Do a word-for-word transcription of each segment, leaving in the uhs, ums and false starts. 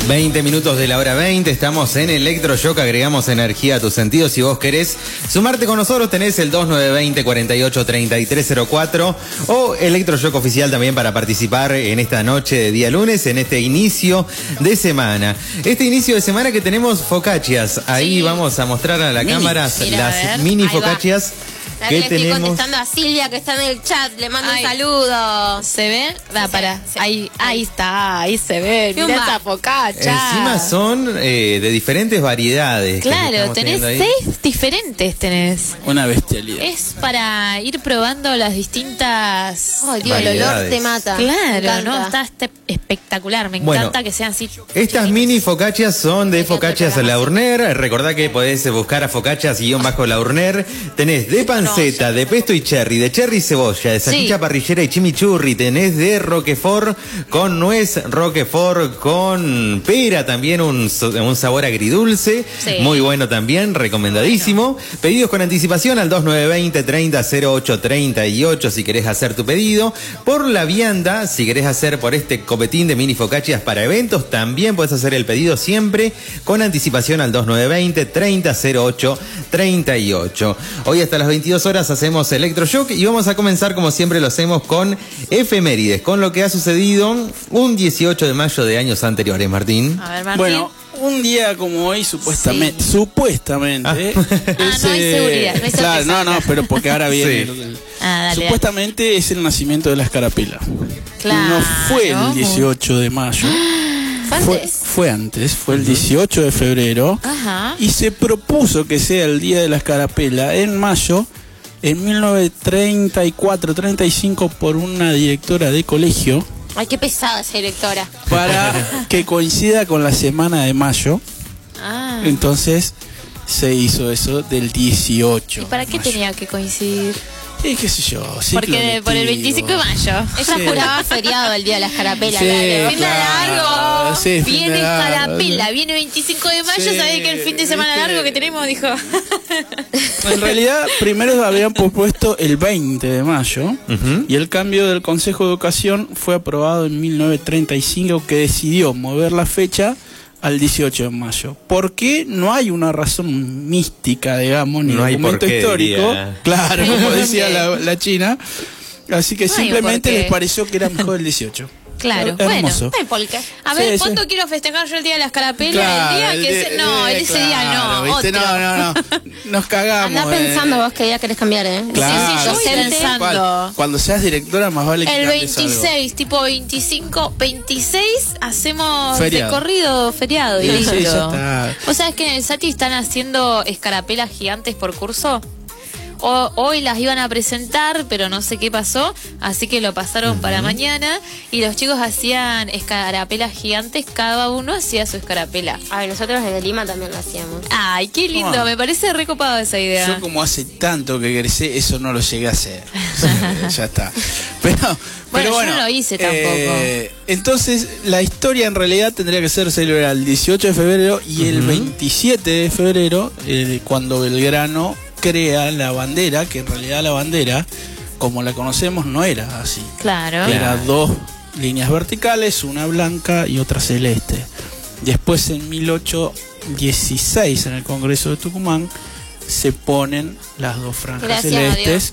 veinte minutos de la hora veinte, estamos en Electroshock, agregamos energía a tus sentidos. Si vos querés sumarte con nosotros, tenés el dos nueve dos cero, cuatro ocho tres tres cero cuatro o Electroshock oficial también para participar en esta noche de día lunes, en este inicio de semana. Este inicio de semana que tenemos focaccias, ahí sí. Vamos a mostrar a la mini. cámara Mira, las mini focaccias. Que le estoy tenemos? contestando a Silvia que está en el chat, le mando Ay. un saludo. ¿Se ve? Da, sí, para. Sí. Ahí, ahí está, ahí se ve. Mira esa focaccia. Encima son eh, de diferentes variedades. Claro, tenés seis diferentes, tenés. Una bestialidad. Es para ir probando las distintas. Ay, Dios, el olor te mata. Claro, no, está este espectacular. Me bueno, encanta que sean así. Estas chiquitas. mini focaccias son de Focaccias Laurner. Recordá que podés buscar a Focaccias guión bajo Laurner. Tenés de pan panceta, de pesto y cherry, de cherry y cebolla, de salchicha sí. parrillera y chimichurri, tenés de roquefort con nuez, roquefort con pera, también un, un sabor agridulce, sí. muy bueno también, recomendadísimo. Bueno. Pedidos con anticipación al dos nueve dos cero, treinta, cero ocho, treinta y ocho si querés hacer tu pedido. Por la vianda, si querés hacer por este copetín de mini focaccias para eventos, también podés hacer el pedido siempre con anticipación al dos nueve dos cero, treinta, cero ocho, treinta y ocho. Hoy hasta las veintidós horas hacemos Electroshock y vamos a comenzar como siempre lo hacemos con efemérides, con lo que ha sucedido un dieciocho de mayo de años anteriores, Martín. A ver, Martín. Bueno, un día como hoy, supuestamente, sí. supuestamente. Ah, es, ah no hay seguridad. No hay claro, no, no, pero porque ahora viene. Sí. El, ah, dale, supuestamente dale. es el nacimiento de la escarapela. Claro. No fue el dieciocho de mayo. ¿Fue antes? Fue, fue antes, fue el dieciocho de febrero. Ajá. Y se propuso que sea el día de la escarapela en mayo. En mil novecientos treinta y cuatro treinta y cinco por una directora de colegio. Ay, qué pesada esa directora. Para que coincida con la semana de mayo. Ah. Entonces se hizo eso del dieciocho. ¿Y para qué mayo. tenía que coincidir? Y qué sé yo, porque por el veinticinco de mayo. Ella sí. juraba feriado el día de la escarapela. Sí, claro. Fin claro. de largo. Sí, viene escarapela, largo. viene veinticinco de mayo, Sí. sabés que el fin de semana ¿Viste? largo que tenemos, dijo. En realidad, primero habían propuesto el veinte de mayo uh-huh. y el cambio del Consejo de Educación fue aprobado en mil novecientos treinta y cinco, que decidió mover la fecha al dieciocho de mayo. ¿Por qué? No hay una razón mística, digamos, ni no documento histórico. Diría. Claro, como decía la, la China. Así que no simplemente les pareció que era mejor el dieciocho. Claro, hermoso. bueno. Polka. A ver, sí, ¿cuándo sí. quiero festejar yo el día de la escarapela? Claro, el día el que de, ese, no, eh, ese claro, día no, ¿viste? otro. No, no, no. Nos cagamos. Andá eh. pensando vos que ya querés cambiar, ¿eh? Claro, sí, sí, yo voy docente. pensando. Cuando seas directora, más vale que El cambies veintiséis, algo. tipo veinticinco, veintiséis, hacemos Feriado. de corrido feriado y Sí, listo. sí, ya está. ¿Vos sabés que en el Sati están haciendo escarapelas gigantes por curso? O, hoy las iban a presentar, pero no sé qué pasó, así que lo pasaron uh-huh. para mañana y los chicos hacían escarapelas gigantes, cada uno hacía su escarapela. Ay, nosotros desde Lima también lo hacíamos. Ay, qué lindo, Bueno, me parece recopado esa idea. Yo como hace tanto que egresé, eso no lo llegué a hacer. Ya está. Pero, bueno, pero bueno, yo no lo hice tampoco. Eh, entonces, la historia en realidad tendría que ser celebrar el dieciocho de febrero y uh-huh. el veintisiete de febrero, eh, cuando Belgrano crea la bandera, que en realidad la bandera, como la conocemos, no era así. Claro. Era dos líneas verticales, una blanca y otra celeste. Después, en mil ochocientos dieciséis, en el Congreso de Tucumán, se ponen las dos franjas Gracias celestes.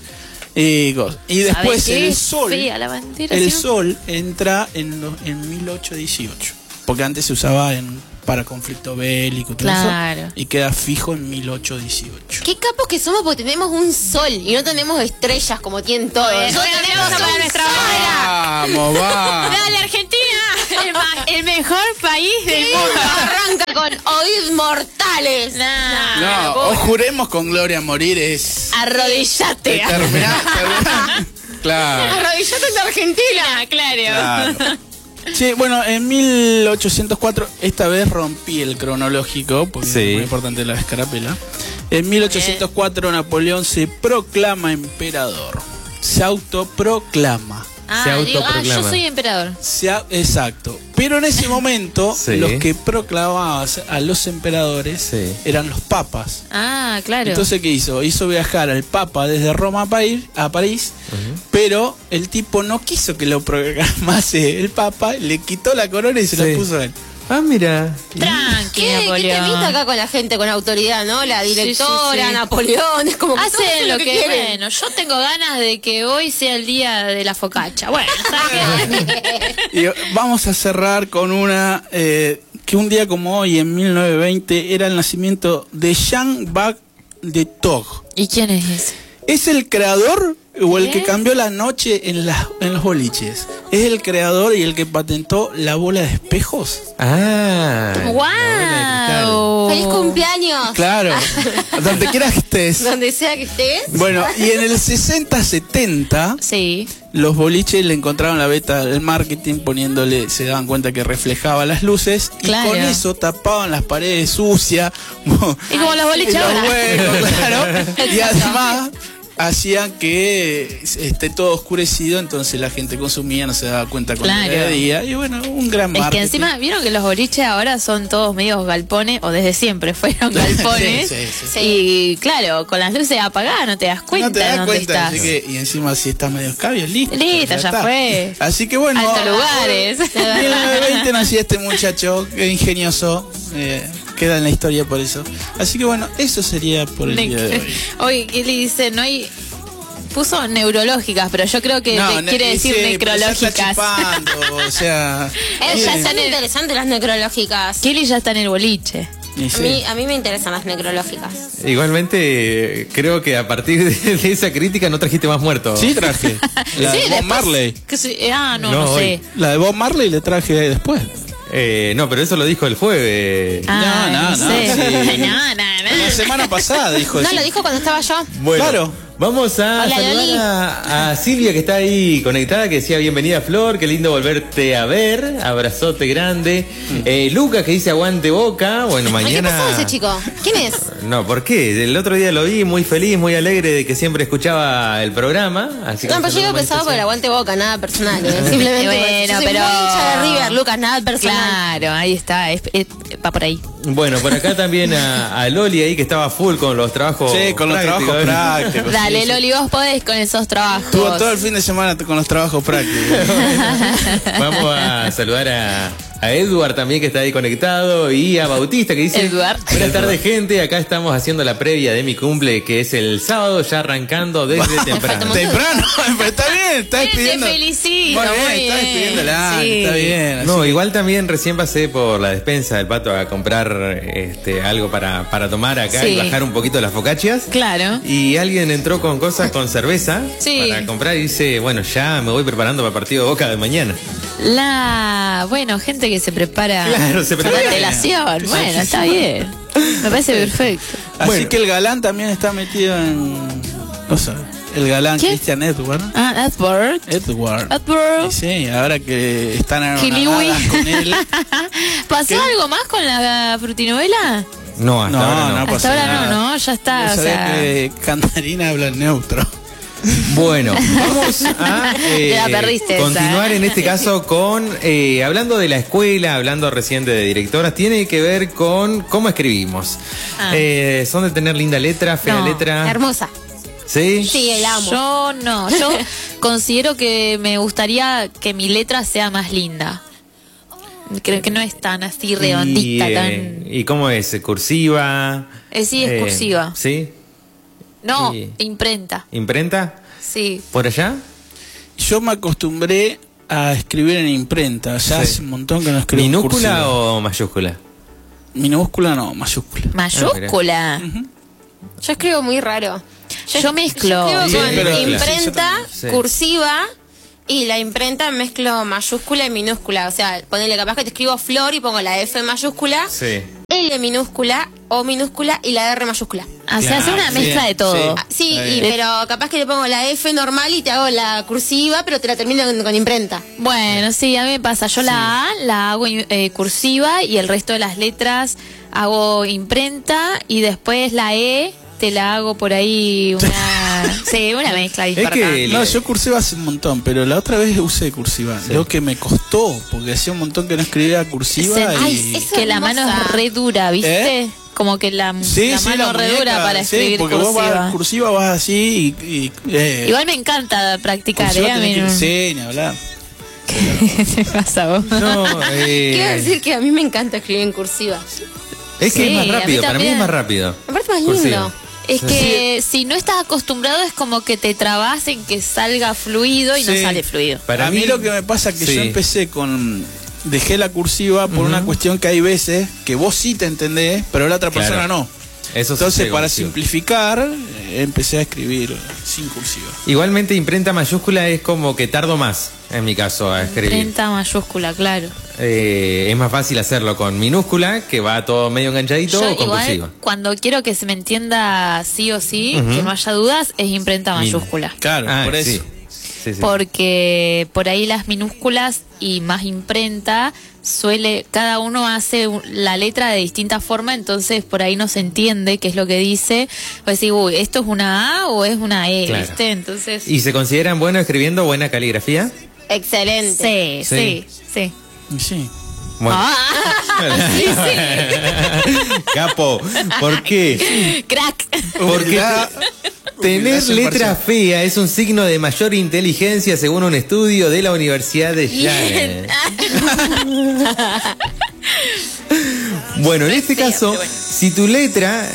Y, y después el sol, bandera, el ¿sí? sol entra en, lo, en mil ochocientos dieciocho, porque antes se usaba en para conflicto bélico, claro. eso, y queda fijo en mil ochocientos dieciocho. Qué capos que somos porque tenemos un sol y no tenemos estrellas como tienen todos. Nosotros tenemos un nuestra sol. Vamos, vamos. Dale, Argentina, el, ma- el mejor país del Sí, mundo. arranca con oídos mortales. Nah, No, vos- o juremos con gloria a morir es Arrodillate. terminar, terminar. Claro. Arrodillate en la Argentina. Claro. Claro. Sí, bueno, en mil ochocientos cuatro, esta vez rompí el cronológico, porque sí. es muy importante la escarapela. En mil ochocientos cuatro Napoleón se proclama emperador. Se autoproclama. Ah, Se digo, ah, autoproclama. yo soy emperador. Se ha- exacto. Pero en ese momento, Sí. los que proclamaban a los emperadores Sí. eran los papas. Ah, claro. Entonces, ¿qué hizo? Hizo viajar al Papa desde Roma a París, a París Uh-huh. pero el tipo no quiso que lo proclamase el Papa, le quitó la corona y se Sí. la puso a él. Ah, mira. Tranqui, ¿Qué, ¿Qué te Napoleón. viste acá con la gente con autoridad, no? La directora, Sí, sí, sí. Napoleón, es como que todos Hacen lo que, quieren. bueno, yo tengo ganas de que hoy sea el día de la focacha. Bueno, ¿sabes qué? Y vamos a cerrar con una eh, que un día como hoy, en mil novecientos veinte, era el nacimiento de Jean-Baptiste de Tog. ¿Y quién es ese? ¿Es el creador o el ¿Qué? que cambió la noche en, la, en los boliches? ¿Es el creador y el que patentó la bola de espejos? Ah. ¡Guau! ¡Feliz cumpleaños! Claro, donde quieras que estés. Donde sea que estés. Bueno, y en el sesenta setenta, Sí. los boliches le encontraron la beta del marketing poniéndole, se daban cuenta que reflejaba las luces y Claro. con eso tapaban las paredes sucias. Y como los boliches Y los ahora. huecos, claro. Y además hacían que esté todo oscurecido, entonces la gente consumía, no se daba cuenta con Claro. el día. Y bueno, un gran Es marketing. que encima, vieron que los boliches ahora son todos medios galpones, o desde siempre fueron galpones. Sí, sí, sí. Y claro, con las luces apagadas no te das cuenta No te de das dónde cuenta, estás. así que, y encima si estás medio escabio, listo. Listo, ya está. fue. Así que bueno, Altos lugares. en mil novecientos veinte nació este muchacho, que ingenioso, eh, queda en la historia por eso. Así que bueno, eso sería por el día de hoy. Oye, ¿qué le dice? No hay... Puso neurológicas, pero yo creo que No, le ne- quiere decir sí, pero ya está necrológicas. chupando, o sea, Eh, ya bien. son interesantes las necrológicas. Kelly ya está en el boliche. Y A sí. mí, a mí me interesan las necrológicas. Igualmente, creo que a partir de, de esa crítica no trajiste más muertos. Sí, traje. La Sí, de Bob después- Marley. que sí, ah, no, No, no, sé. hoy. La de Bob Marley le traje después. Eh, no, pero eso lo dijo el jueves. Ah, No, no, no, no, sé. sí. No, no, La no. semana pasada dijo No, eso. lo dijo cuando estaba yo. Bueno, Claro. vamos a Hola, saludar Loli. a, a Silvia, que está ahí conectada, que decía bienvenida Flor, qué lindo volverte a ver, abrazote grande. Eh, Lucas, que dice aguante Boca, bueno, Ay, ¿qué mañana... pasó ese chico? ¿Quién es? No, ¿por qué? El otro día lo vi muy feliz, muy alegre de que siempre escuchaba el programa. Así que No, un pero yo saludo iba muy pensado por el especial. aguante Boca, nada personal. ¿eh? Simplemente. Bueno, porque yo soy pero- muy hincha de River, Lucas, nada personal. Claro, ahí está, es- es- va por ahí. Bueno, por acá también a, a Loli ahí que estaba full con los trabajos Sí, con los prácticos. trabajos prácticos. Dale, sí, sí. Loli, vos podés con esos trabajos. Estuvo todo el fin de semana con los trabajos prácticos. Vamos a saludar a, a Edward también que está ahí conectado y a Bautista que dice Edward. buenas tardes gente, acá estamos haciendo la previa de mi cumple que es el sábado ya arrancando desde temprano. Temprano, pero está bien, está Te despidiendo. felicito, Muy bien, muy está bien. despidiendo el año, Sí. está bien. así No, que- igual también recién pasé por la despensa del Pato a comprar este algo para, para tomar acá Sí. y bajar un poquito las focaccias. Claro. Y alguien entró con cosas con cerveza Sí. para comprar y dice, bueno, ya me voy preparando para el partido de Boca de mañana. La, bueno, gente que se prepara Claro, se con prepara. antelación. Bueno, está bien. Me parece perfecto. Así Bueno. que el galán también está metido en. No sé, el galán ¿Quién? Christian Edward. Ah, Edward. Edward. Edward. Y sí, ahora que están Kiliwi. anonadadas con él. ¿Pasó ¿Qué? algo más con la frutinovela? No, hasta No, ahora no. no Hasta pasó ahora nada. no, no, ya está. No O sabés sea, que Cantarina habla en neutro. Bueno, vamos a eh, Te la perdiste continuar esa, ¿eh? en este caso con, eh, hablando de la escuela, hablando reciente de directoras, tiene que ver con cómo escribimos. Ah. Eh, ¿Son de tener linda letra, fea No, letra? Hermosa. ¿Sí? Sí, el amo. yo no, yo considero que me gustaría que mi letra sea más linda. Creo que no es tan así redondita, y, eh, tan... ¿Y cómo es? ¿Cursiva? Eh, sí, es cursiva. ¿Sí? No, y- imprenta. ¿Imprenta? Sí. ¿Por allá? Yo me acostumbré a escribir en imprenta. Ya Sí. hace un montón que no escribo en ¿Minúscula cursiva. o mayúscula? Minúscula no, mayúscula. Mayúscula. Yo escribo muy raro. Yo mezclo. Yo escribo Sí, con pero- imprenta, Sí. cursiva, y la imprenta mezclo mayúscula y minúscula. O sea, ponele capaz que te escribo Flor y pongo la F mayúscula, Sí. L minúscula, O minúscula y la R mayúscula. O sea, hace una Claro, mezcla sí, de todo. sí. Ah, Sí, Está y, bien. pero capaz que le pongo la F normal y te hago la cursiva, pero te la termino con, con imprenta. Bueno, sí, a mí me pasa. Yo la A la hago eh, cursiva y el resto de las letras hago imprenta y después la E te la hago por ahí una... sí, una mezcla Es disparada. que- No, yo cursiva hace un montón, pero la otra vez usé cursiva. Sí. Lo que me costó, porque hacía un montón que no escribía cursiva. Se- y... Ay, es que la mano hermosa. es re dura, ¿viste? ¿Eh? Como que la, Sí, la sí, mano la re muñeca, dura para sí, escribir porque vos cursiva. vas cursiva, vas así y... y, eh, Igual me encanta practicar, cursiva ¿eh? A tenés mí que- no- Sí, ni hablar. ¿Qué te pasa vos? No, eh, Quiero decir que a mí me encanta escribir en cursiva. es que Sí, es más a mí rápido, para mí es también. más rápido. Aparte más Cursiva. lindo. Es que si no estás acostumbrado es como que te trabas en que salga fluido y no Sí. sale fluido. Para a mí, lo que me pasa es que sí. yo empecé con... Dejé la cursiva por una cuestión que hay veces que vos sí te entendés, pero la otra Claro. persona no. Eso Entonces, sucede para contigo. simplificar, eh, empecé a escribir sin cursiva. Igualmente imprenta mayúscula es como que tardo más, en mi caso, a escribir. Imprenta mayúscula, claro. Eh, es más fácil hacerlo con minúscula, que va todo medio enganchadito, Yo o con igual, cursiva. cuando quiero que se me entienda sí o sí, Ujú. que no haya dudas, es imprenta Min. mayúscula. Claro, Ah, por eso. sí. Sí, sí. Porque por ahí las minúsculas y más imprenta suele, cada uno hace un- la letra de distinta forma, entonces por ahí no se entiende qué es lo que dice. O decir, uy, ¿esto es una A o es una E? Claro. ¿Viste? Entonces. ¿Y se consideran buenos escribiendo buena caligrafía? Excelente. Sí, sí, sí. Y sí. Bueno. Ah, sí, sí. Capo, ¿por qué? Crack. Porque Humildad- tener humildad letra imparcial. fea es un signo de mayor inteligencia según un estudio de la Universidad de Bien. Yale. Bueno, en este caso, si tu letra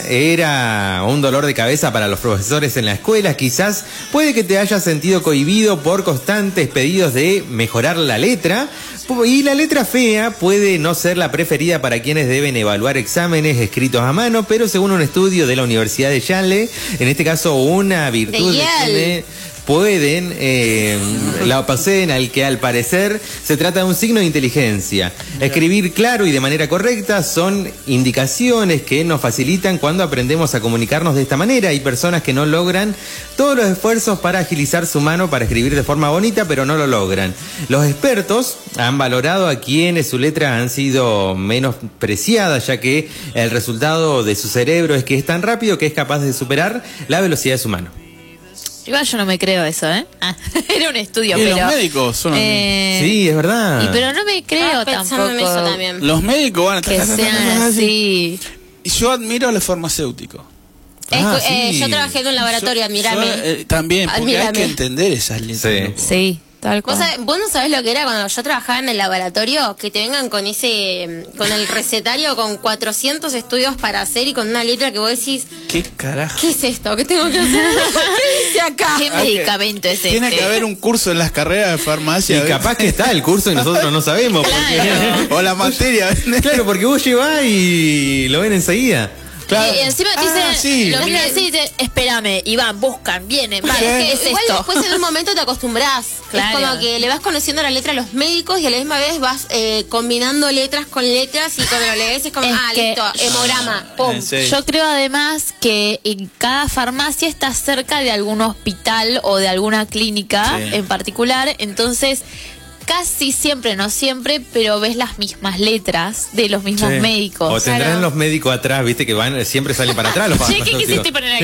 era un dolor de cabeza para los profesores en la escuela, quizás puede que te hayas sentido cohibido por constantes pedidos de mejorar la letra, y la letra fea puede no ser la preferida para quienes deben evaluar exámenes escritos a mano, pero según un estudio de la Universidad de Yale, en este caso una virtud De de Yale. quienes pueden, eh, la poseen, al que al parecer se trata de un signo de inteligencia. Escribir claro y de manera correcta son indicaciones que nos facilitan cuando aprendemos a comunicarnos de esta manera. Hay personas que no logran todos los esfuerzos para agilizar su mano para escribir de forma bonita, pero no lo logran. Los expertos han valorado a quienes su letra han sido menospreciada, ya que el resultado de su cerebro es que es tan rápido que es capaz de superar la velocidad de su mano. Igual yo no me creo eso, ¿eh? Ah, era un estudio, Y pero. los médicos son los eh, Sí, es verdad. y pero no me creo Estaba pensando tampoco. en eso también. Los médicos van a Que sean así. Y yo admiro a los farmacéuticos. Es Ah, que, eh, sí. yo trabajé en un laboratorio, Yo- admirame. yo, eh, también, porque hay Admírame. que entender esas letras. Sí. loco. Sí, tal ¿Vos, cual. sabés- vos no sabés lo que era cuando yo trabajaba en el laboratorio? Que te vengan con ese, con el recetario con cuatrocientos estudios para hacer y con una letra que vos decís, ¿Qué carajo? ¿qué es esto? ¿Qué tengo que hacer? ¿Qué dice acá? ¿Qué medicamento es este? Tiene que haber un curso en las carreras de farmacia. Y ¿ves? capaz que está el curso y nosotros no sabemos. Porque... O la materia. Claro, porque vos llevás y lo ven enseguida. Claro. Y encima te Ah, dicen, sí. lo miran así y dicen, espérame, y van, buscan, vienen, van, Sí. ¿qué es Igual esto? después en un momento te acostumbrás. Claro. Es como que le vas conociendo la letra a los médicos y a la misma vez vas eh, combinando letras con letras y cuando lo lees es como, Es ah, que- listo, hemograma, pum. Sí. Yo creo además que en cada farmacia está cerca de algún hospital o de alguna clínica Sí. en particular, entonces casi siempre, no siempre, pero ves las mismas letras de los mismos Sí. médicos. O tendrán Claro. los médicos atrás, viste, que van, siempre salen para atrás los Che, ¿qué farmacéuticos. quisiste poner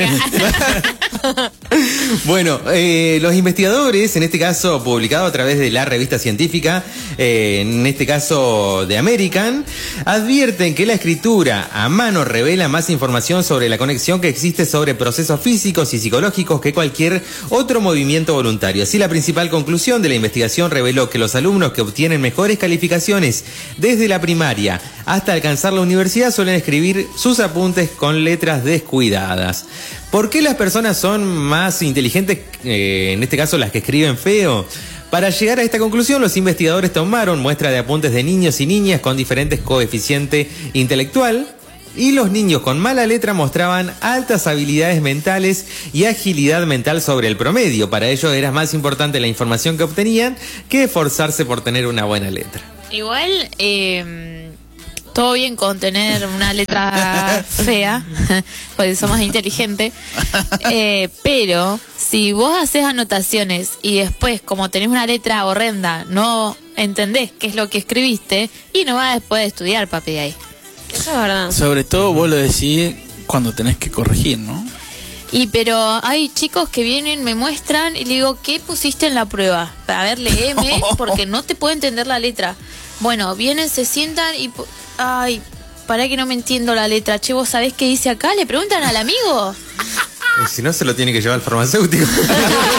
acá? Bueno, eh, los investigadores, en este caso publicado a través de la revista científica, eh, en este caso de American, advierten que la escritura a mano revela más información sobre la conexión que existe sobre procesos físicos y psicológicos que cualquier otro movimiento voluntario. Así, la principal conclusión de la investigación reveló que los alumnos que obtienen mejores calificaciones desde la primaria hasta alcanzar la universidad suelen escribir sus apuntes con letras descuidadas. ¿Por qué las personas son más inteligentes, eh, en este caso las que escriben feo? Para llegar a esta conclusión, los investigadores tomaron muestra de apuntes de niños y niñas con diferentes coeficiente intelectual, y los niños con mala letra mostraban altas habilidades mentales y agilidad mental sobre el promedio. Para ello era más importante la información que obtenían que esforzarse por tener una buena letra. Igual, eh, todo bien con tener una letra fea, porque somos inteligentes, eh, pero si vos haces anotaciones y después, como tenés una letra horrenda, no entendés qué es lo que escribiste, y no vas a poder estudiar, papi, de ahí. Eso es verdad. Sobre todo vos lo decís cuando tenés que corregir, ¿no? Y pero hay chicos que vienen, me muestran y le digo, ¿qué pusiste en la prueba? A ver, léeme, porque no te puedo entender la letra. Bueno, vienen, se sientan y... pu- Ay, para que no me entiendo la letra. Che, ¿vos sabés qué dice acá? ¿Le preguntan al amigo? Y si no, se lo tiene que llevar el farmacéutico.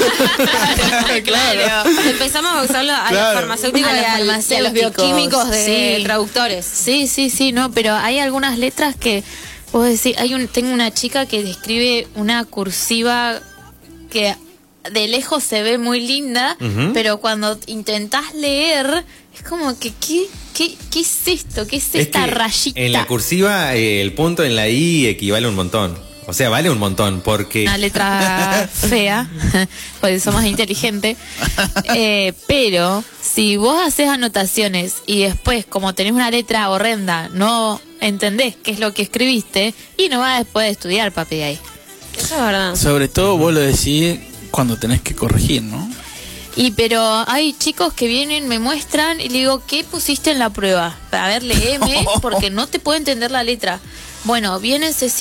Claro. Empezamos a usarlo a Claro. los farmacéuticos A los y a, y a los farmacéuticos, bioquímicos de sí. traductores. Sí, sí, sí, no, pero hay algunas letras que vos decís, hay un, tengo una chica que describe una cursiva que de lejos se ve muy linda, Ujú. pero cuando intentás leer, es como que, ¿qué, qué, qué es esto? ¿Qué es, Es esta que rayita? en la cursiva eh, el punto en la I equivale a un montón. O sea, vale un montón porque... Una letra fea, porque somos inteligentes. Eh, pero si vos haces anotaciones y después, como tenés una letra horrenda, no entendés qué es lo que escribiste, y no vas a poder estudiar, papi, de ahí. Eso es verdad. Sobre todo vos lo decís cuando tenés que corregir, ¿no? Y pero hay chicos que vienen, me muestran y le digo, ¿qué pusiste en la prueba? A ver, léeme, porque no te puedo entender la letra. Bueno, viene Cecilia.